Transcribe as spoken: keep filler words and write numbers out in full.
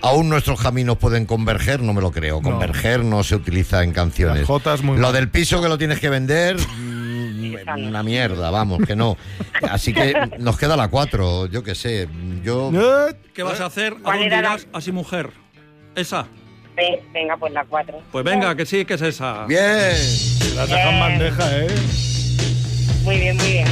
aún nuestros caminos pueden converger, no me lo creo. No. Converger no se utiliza en canciones. Las jotas muy Lo mal. del piso que lo tienes que vender, mm, una mierda, vamos, que no. Así que nos queda la cuatro, yo qué sé. Yo... ¿Qué vas a hacer? ¿A ¿Cuál dónde era la- irás? Así mujer. ¿Esa? Ve- Venga, pues la cuatro. Pues venga, que sí, que es esa. Bien. Las dejan bandeja, ¿eh? Muy bien, muy bien.